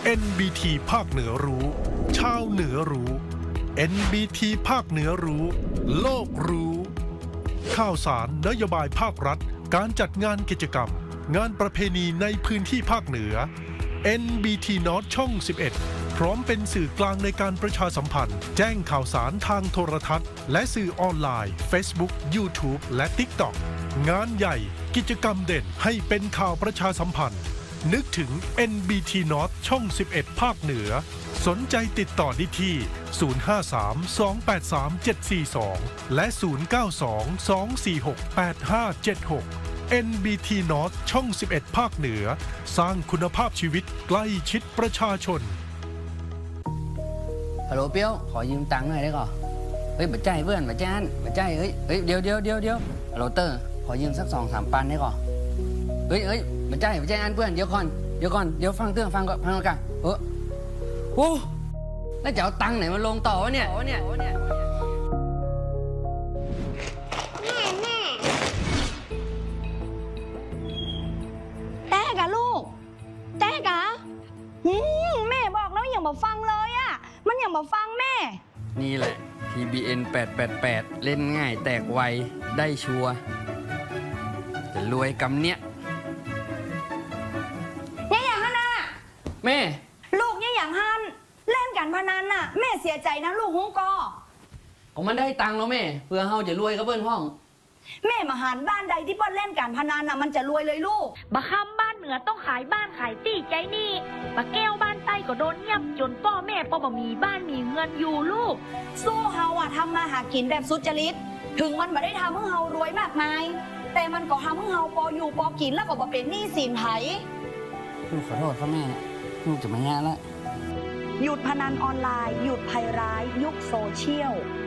NBT ภาคเหนือรู้ชาวเหนือรู้ NBT ภาคเหนือรู้โลกรู้ข่าวสารนโยบายภาครัฐการจัดงานกิจกรรมงานประเพณีในพื้นที่ภาคเหนือ NBT North ช่อง 11 พร้อมเป็นสื่อกลางในการประชาสัมพันธ์แจ้งข่าวสารทางโทรทัศน์และสื่อออนไลน์ Facebook YouTube และ TikTok งานใหญ่กิจกรรมเด่นให้เป็นข่าวประชาสัมพันธ์นึกถึง NBT North ช่อง 11 ภาคเหนือสนใจติดต่อได้ที่ 053-283-742 และ 092-246-8576 NBT North ช่อง 11 ภาคเหนือสร้างคุณภาพชีวิตใกล้ชิดประชาชนฮัลโหลเปียวขอยืมตังค์หน่อยได้ก่อนเฮ้ยบัดใจเพื่อนบัดจ้านบัดใจเฮ้ยเดี๋ยวฮัลโหลเตอร์ขอยืมสัก2-3 ปันได้ก่อนเฮ้ยบัดใจอันเพื่อนเดี๋ยวก่อนเดี๋ยวฟังก่อนโอ้แล้วจะเอาตังค์ไหนมาลงต่อวะเนี่ยแต่กะลูกแต่กะแม่บอกแล้วอย่ามาฟังเลยอ่ะมันอย่ามาฟังแม่นี่แหละ TBN 888เล่นง่ายแตกไวได้ชัวร์จะรวยกำเนี้ยเนี่ยอย่างนั้นน่ะแม่ลูกเนี่ยอย่างฮันเล่นการพนันน่ะแม่เสียใจนะลูกฮงกอของมันได้ตังค์แล้วแม่เพื่อเฮาจะรวยกับเบิ้ลห้องแม่มาหารบ้านใดที่ป้อนเล่นการพนันน่ะมันจะรวยเลยลูกบะคำบ้านเหนือต้องขายบ้านขายตี้ใจนี่บะแก้วบ้านใต้ก็โดนเงียบจนพ่อแม่ปอบะมีบ้านมีเงินอยู่ลูกสู้เฮาอะทำมาหากินแบบสุจริตถึงมันไม่ได้ทำให้เฮารวยมากมายแต่มันก็ทำให้เฮาปออยู่ปอกินแล้วก็บ่เป็นหนี้สินไผลูกขอโทษครับแม่ลูกจะไม่แย่แล้วหยุดพนันออนไลน์หยุดภัยร้ายยุคโซเชียล